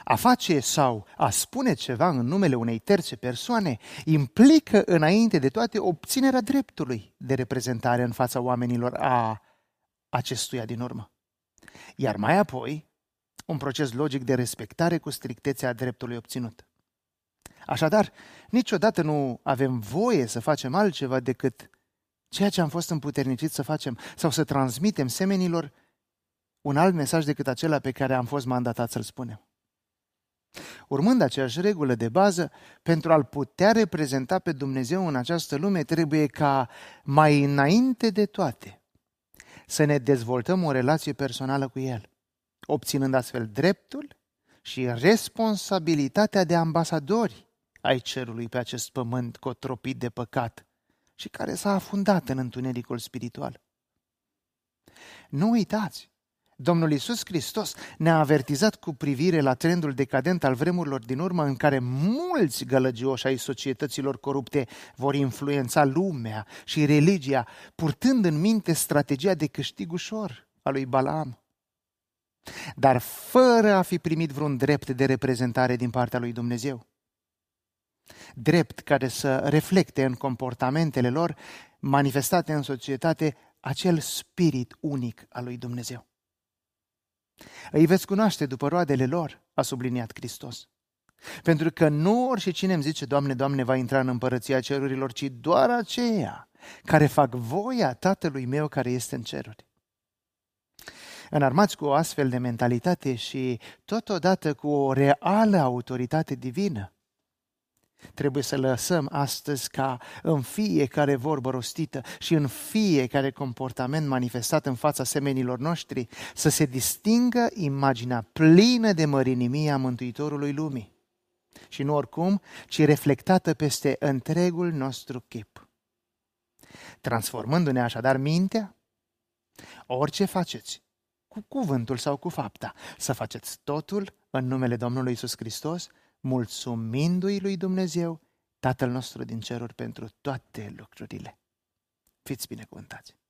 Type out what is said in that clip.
A face sau a spune ceva în numele unei terțe persoane implică înainte de toate obținerea dreptului de reprezentare în fața oamenilor a acestuia din urmă. Iar mai apoi, un proces logic de respectare cu strictețea dreptului obținut. Așadar, niciodată nu avem voie să facem altceva decât ceea ce am fost împuterniciți să facem sau să transmitem semenilor un alt mesaj decât acela pe care am fost mandatați să-l spunem. Urmând aceeași regulă de bază, pentru a-L putea reprezenta pe Dumnezeu în această lume, trebuie ca mai înainte de toate să ne dezvoltăm o relație personală cu El, obținând astfel dreptul și responsabilitatea de ambasadori ai cerului pe acest pământ cotropit de păcat și care s-a afundat în întunericul spiritual. Nu uitați! Domnul Iisus Hristos ne-a avertizat cu privire la trendul decadent al vremurilor din urmă în care mulți gălăgioși ai societăților corupte vor influența lumea și religia, purtând în minte strategia de câștig ușor a lui Balaam, dar fără a fi primit vreun drept de reprezentare din partea lui Dumnezeu. Drept care să reflecte în comportamentele lor manifestate în societate acel spirit unic al lui Dumnezeu. Îi veți cunoaște după roadele lor, a subliniat Hristos. Pentru că nu oricine îmi zice, Doamne, Doamne, va intra în împărăția cerurilor, ci doar aceia care fac voia Tatălui meu care este în ceruri. Înarmați cu o astfel de mentalitate și totodată cu o reală autoritate divină, trebuie să lăsăm astăzi ca în fiecare vorbă rostită și în fiecare comportament manifestat în fața semenilor noștri să se distingă imaginea plină de mărinimie a Mântuitorului lumii. Și nu oricum, ci reflectată peste întregul nostru chip. Transformându-ne așadar mintea, orice faceți, cu cuvântul sau cu fapta, să faceți totul în numele Domnului Iisus Hristos, mulțumindu-i lui Dumnezeu, Tatăl nostru din ceruri, pentru toate lucrurile. Fiți binecuvântați!